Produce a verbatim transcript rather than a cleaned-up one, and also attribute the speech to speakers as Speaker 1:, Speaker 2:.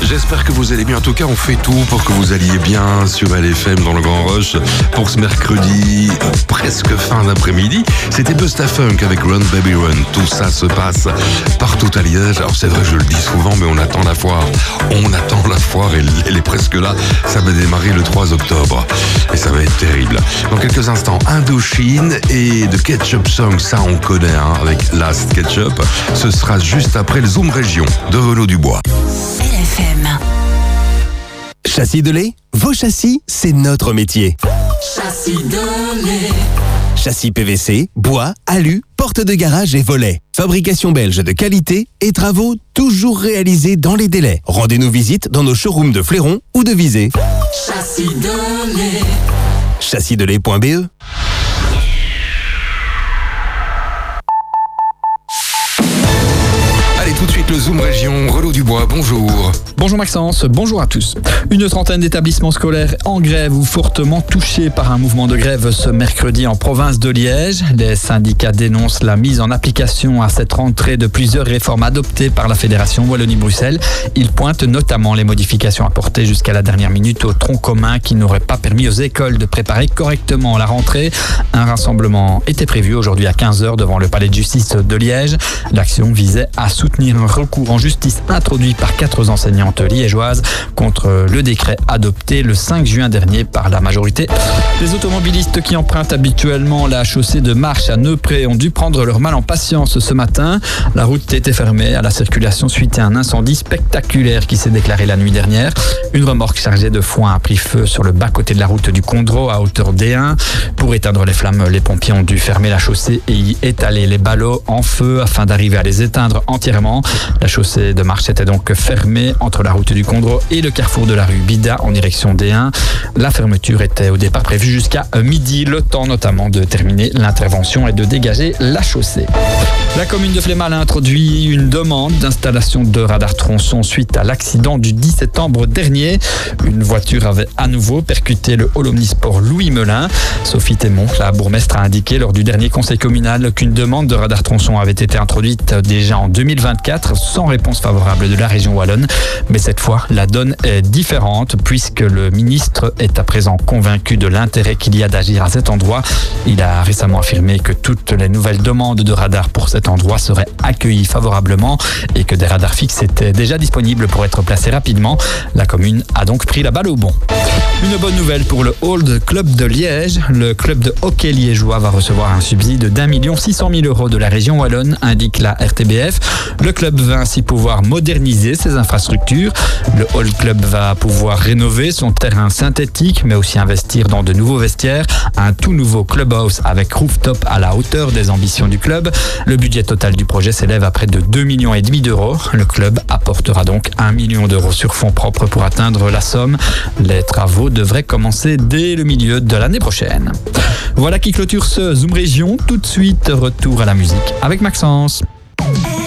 Speaker 1: J'espère que vous allez bien. En tout cas, on fait tout pour que vous alliez bien sur L F M dans le Grand Rush pour ce mercredi, presque fin d'après-midi. C'était Busta Funk avec Run Baby Run. Tout ça se passe partout à Liège. Alors c'est vrai, je le dis souvent, mais on attend la foire. On attend la foire et elle est presque là. Ça va démarrer le trois octobre et ça va être terrible. Dans quelques instants, Indochine et de Ketchup Song, ça on connaît, hein, avec Last Ketchup. Ce sera juste après le Zoom Région de Renaud Dubois.
Speaker 2: L F M.
Speaker 3: Châssis de lait, vos châssis, c'est notre métier.
Speaker 2: Châssis de lait.
Speaker 3: Châssis P V C, bois, alu, porte de garage et volets. Fabrication belge de qualité et travaux toujours réalisés dans les délais. Rendez-nous visite dans nos showrooms de Fléron ou de Visé.
Speaker 2: Châssis de lait.
Speaker 3: châssis de lait point b e.
Speaker 1: Allez, tout de suite, le Zoom Région. Renaud Dubois, bonjour.
Speaker 4: Bonjour Maxence, bonjour à tous. Une trentaine d'établissements scolaires en grève ou fortement touchés par un mouvement de grève ce mercredi en province de Liège. Les syndicats dénoncent la mise en application à cette rentrée de plusieurs réformes adoptées par la Fédération Wallonie-Bruxelles. Ils pointent notamment les modifications apportées jusqu'à la dernière minute au tronc commun qui n'auraient pas permis aux écoles de préparer correctement la rentrée. Un rassemblement était prévu aujourd'hui à quinze heures devant le palais de justice de Liège. L'action visait à soutenir un recours en justice introduit par quatre enseignants liégeoises contre le décret adopté le cinq juin dernier par la majorité. Les automobilistes qui empruntent habituellement la chaussée de Marche à Neupré ont dû prendre leur mal en patience ce matin. La route était fermée à la circulation suite à un incendie spectaculaire qui s'est déclaré la nuit dernière. Une remorque chargée de foin a pris feu sur le bas-côté de la route du Condro à hauteur D un. Pour éteindre les flammes, les pompiers ont dû fermer la chaussée et y étaler les ballots en feu afin d'arriver à les éteindre entièrement. La chaussée de Marche était donc fermée entre la route du Condro et le carrefour de la rue Bida en direction D un. La fermeture était au départ prévue jusqu'à midi, le temps notamment de terminer l'intervention et de dégager la chaussée. La commune de Flémal a introduit une demande d'installation de radars tronçons suite à l'accident du dix septembre dernier. Une voiture avait à nouveau percuté le hall omnisport Louis Melin. Sophie Thémont, la bourgmestre, a indiqué lors du dernier conseil communal qu'une demande de radar tronçon avait été introduite déjà en deux mille vingt-quatre sans réponse favorable de la région wallonne. Mais cette fois, la donne est différente puisque le ministre est à présent convaincu de l'intérêt qu'il y a d'agir à cet endroit. Il a récemment affirmé que toutes les nouvelles demandes de radars pour cet endroit seraient accueillies favorablement et que des radars fixes étaient déjà disponibles pour être placés rapidement. La commune a donc pris la balle au bon. Une bonne nouvelle pour le Old Club de Liège. Le club de hockey liégeois va recevoir un subside d'un million six cent mille euros de la région wallonne, indique la R T B F. Le club va ainsi pouvoir moderniser ses infrastructures. Le Old Club va pouvoir rénover son terrain synthétique, mais aussi investir dans de nouveaux vestiaires, un tout nouveau clubhouse avec rooftop à la hauteur des ambitions du club. Le budget total du projet s'élève à près de deux virgule cinq millions d'euros. Le club apportera donc un million d'euros sur fonds propres pour atteindre la somme. Les travaux devraient commencer dès le milieu de l'année prochaine. Voilà qui clôture ce Zoom Région. Tout de suite, retour à la musique avec Maxence.